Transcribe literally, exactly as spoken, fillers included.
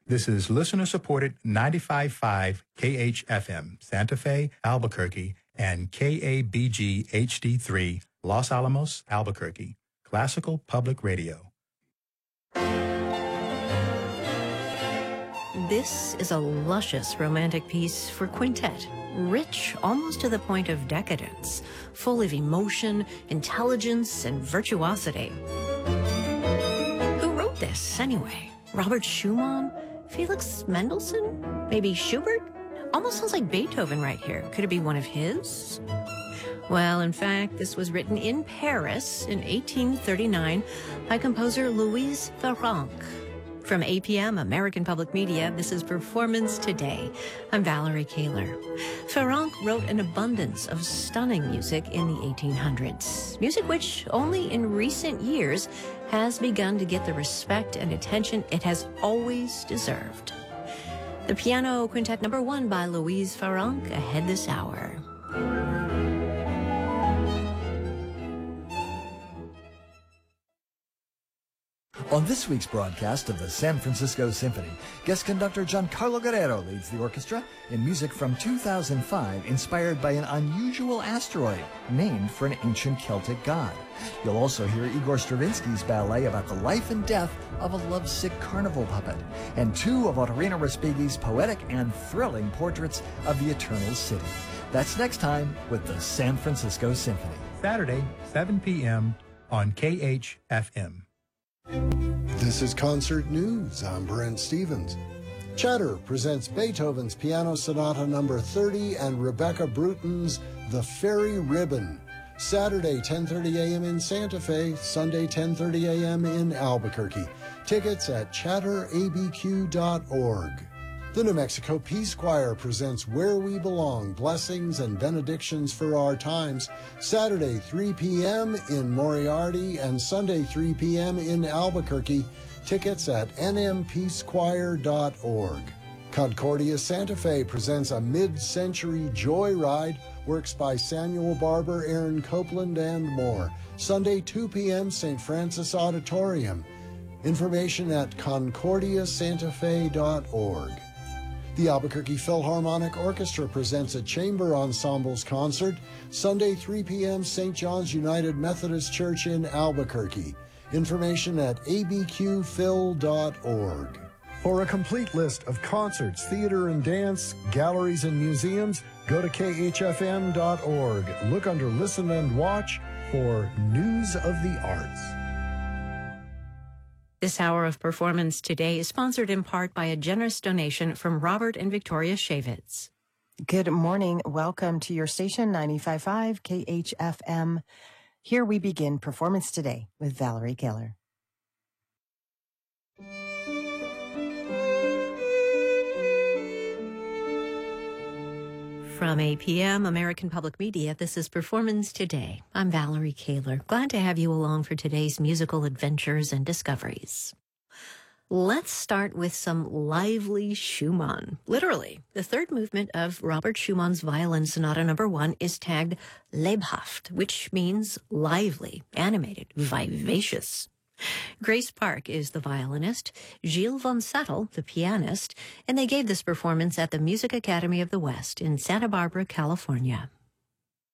This is listener-supported ninety-five point five K H F M, Santa Fe, Albuquerque, and K A B G H D three, Los Alamos, Albuquerque. Classical Public Radio. This is a luscious romantic piece for quintet, rich almost to the point of decadence, full of emotion, intelligence, and virtuosity. Who wrote this, anyway? Robert Schumann? Felix Mendelssohn? Maybe Schubert? Almost sounds like Beethoven right here. Could it be one of his? Well, in fact, this was written in Paris in eighteen thirty-nine by composer Louise Farrenc. From A P M, American Public Media, this is Performance Today. I'm Valerie Kaler. Farrenc wrote an abundance of stunning music in the eighteen hundreds, music which only in recent years has begun to get the respect and attention it has always deserved. The Piano Quintet Number One by Louise Farrenc ahead this hour. On this week's broadcast of the San Francisco Symphony, guest conductor Giancarlo Guerrero leads the orchestra in music from two thousand five inspired by an unusual asteroid named for an ancient Celtic god. You'll also hear Igor Stravinsky's ballet about the life and death of a lovesick carnival puppet, and two of Otorino Respighi's poetic and thrilling portraits of the Eternal City. That's next time with the San Francisco Symphony. Saturday, seven p.m. on K H F M. This is Concert News. I'm Brent Stevens. Cheddar presents Beethoven's Piano Sonata number thirty and Rebecca Bruton's The Fairy Ribbon. Saturday, ten thirty a.m. in Santa Fe, Sunday, ten thirty a.m. in Albuquerque. Tickets at chatter a b q dot org. The New Mexico Peace Choir presents Where We Belong, Blessings and Benedictions for Our Times, Saturday, three p.m. in Moriarty and Sunday, three p.m. in Albuquerque. Tickets at n m peace choir dot org. Concordia Santa Fe presents A Mid-Century Joyride, works by Samuel Barber, Aaron Copeland, and more. Sunday, two p.m., Saint Francis Auditorium. Information at concordia santa fe dot org. The Albuquerque Philharmonic Orchestra presents a chamber ensembles concert, Sunday, three p.m., Saint John's United Methodist Church in Albuquerque. Information at a b q phil dot org. For a complete list of concerts, theater and dance, galleries and museums, go to k h f m dot org. Look under Listen and Watch for News of the Arts. This hour of Performance Today is sponsored in part by a generous donation from Robert and Victoria Shavitz. Good morning. Welcome to your station, ninety-five point five K H F M. Here we begin Performance Today with Valerie Kaler. From A P M, American Public Media, this is Performance Today. I'm Valerie Kaler. Glad to have you along for today's musical adventures and discoveries. Let's start with some lively Schumann. Literally, the third movement of Robert Schumann's Violin Sonata Number One is tagged lebhaft, which means lively, animated, vivacious. Grace Park is the violinist, Gilles von Sattel, the pianist, and they gave this performance at the Music Academy of the West in Santa Barbara, California.